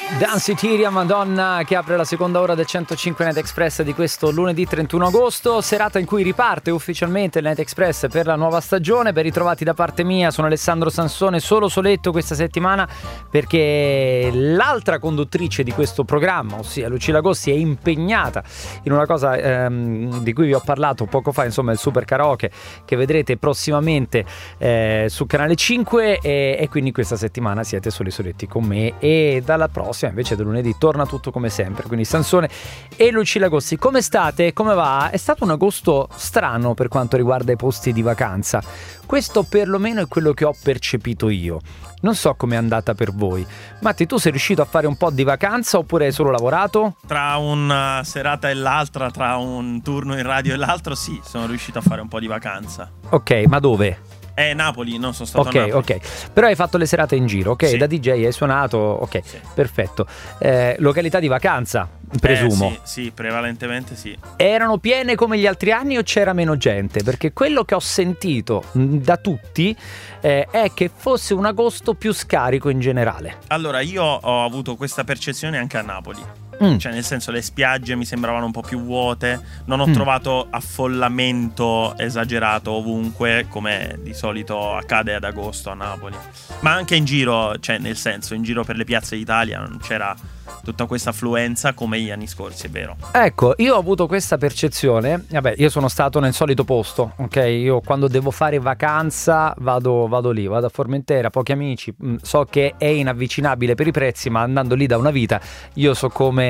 Dance Itiria, Madonna, che apre la seconda ora del 105 Night Express di questo lunedì 31 agosto, serata in cui riparte ufficialmente il Night Express per la nuova stagione. Ben ritrovati da parte mia, sono Alessandro Sansone, solo soletto questa settimana perché l'altra conduttrice di questo programma, ossia Lucilla Gossi, è impegnata in una cosa di cui vi ho parlato poco fa, insomma il Super Karaoke che vedrete prossimamente su Canale 5 e quindi questa settimana siete soli soletti con me, e dalla prossima invece del lunedì torna tutto come sempre, quindi Sansone e Lucilla Gossi. Come state? Come va? È stato un agosto strano per quanto riguarda i posti di vacanza, questo perlomeno è quello che ho percepito io. Non so com'è andata per voi. Matti, tu sei riuscito a fare un po' di vacanza oppure hai solo lavorato? Tra una serata e l'altra, tra un turno in radio e l'altro, sì, sono riuscito a fare un po' di vacanza. Ok, ma dove? Napoli, non sono stato a Napoli. Ok, però hai fatto le serate in giro, ok? Sì. Da DJ hai suonato, ok, sì. Perfetto. Località di vacanza, presumo. Sì, prevalentemente sì. Erano piene come gli altri anni o c'era meno gente? Perché quello che ho sentito da tutti è che fosse un agosto più scarico in generale. Allora, io ho avuto questa percezione anche a Napoli. Cioè, nel senso, le spiagge mi sembravano un po' più vuote, non ho trovato affollamento esagerato ovunque come di solito accade ad agosto a Napoli, ma anche in giro, cioè nel senso in giro per le piazze d'Italia non c'era tutta questa affluenza come gli anni scorsi, è vero. Ecco, io ho avuto questa percezione. Vabbè, io sono stato nel solito posto, ok? Io quando devo fare vacanza vado lì, vado a Formentera, pochi amici, so che è inavvicinabile per i prezzi, ma andando lì da una vita io so come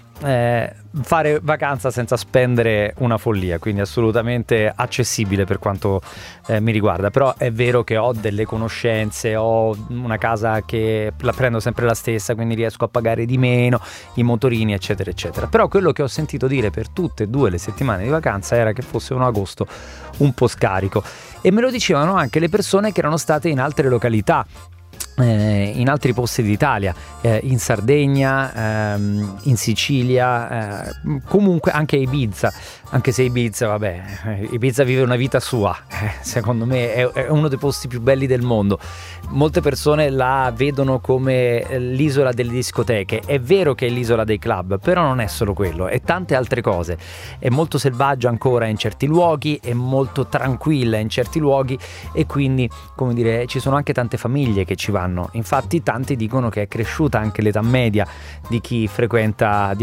fare vacanza senza spendere una follia, quindi assolutamente accessibile per quanto mi riguarda. Però è vero che ho delle conoscenze, ho una casa che la prendo sempre la stessa, quindi riesco a pagare di meno i motorini eccetera eccetera. Però quello che ho sentito dire per tutte e due le settimane di vacanza era che fosse un agosto un po' scarico, e me lo dicevano anche le persone che erano state in altre località, in altri posti d'Italia, in Sardegna, in Sicilia, comunque anche Ibiza, anche se Ibiza, vabbè, Ibiza vive una vita sua, secondo me è uno dei posti più belli del mondo. Molte persone la vedono come l'isola delle discoteche, è vero che è l'isola dei club, però non è solo quello, è tante altre cose, è molto selvaggia ancora in certi luoghi, è molto tranquilla in certi luoghi, e quindi, come dire, ci sono anche tante famiglie che ci vanno. Infatti tanti dicono che è cresciuta anche l'età media di chi frequenta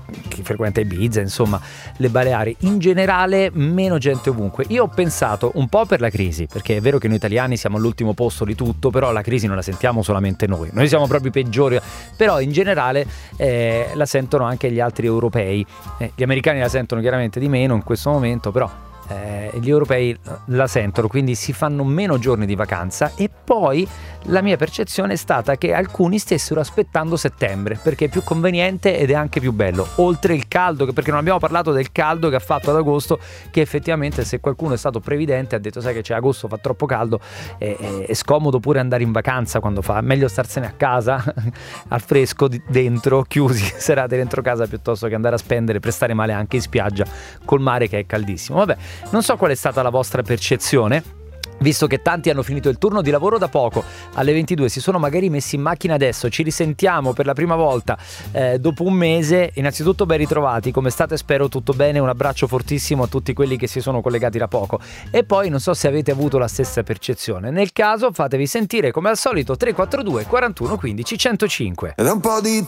Ibiza, insomma le Baleari. In generale meno gente ovunque. Io ho pensato un po' per la crisi, perché è vero che noi italiani siamo all'ultimo posto di tutto, però la crisi non la sentiamo solamente noi siamo proprio i peggiori, però in generale la sentono anche gli altri europei. Gli americani la sentono chiaramente di meno in questo momento, però gli europei la sentono, quindi si fanno meno giorni di vacanza. E poi la mia percezione è stata che alcuni stessero aspettando settembre perché è più conveniente ed è anche più bello, oltre il caldo, perché non abbiamo parlato del caldo che ha fatto ad agosto, che effettivamente, se qualcuno è stato previdente, ha detto sai che c'è, agosto fa troppo caldo, è scomodo pure andare in vacanza quando fa, meglio starsene a casa al fresco dentro, chiusi, serate dentro casa, piuttosto che andare a spendere per stare male anche in spiaggia col mare che è caldissimo. Vabbè, non so qual è stata la vostra percezione, visto che tanti hanno finito il turno di lavoro da poco, alle 22 si sono magari messi in macchina adesso, ci risentiamo per la prima volta dopo un mese. Innanzitutto ben ritrovati, come state? Spero tutto bene, un abbraccio fortissimo a tutti quelli che si sono collegati da poco, e poi non so se avete avuto la stessa percezione. Nel caso fatevi sentire come al solito 342 41 15 105. Ed è un po' di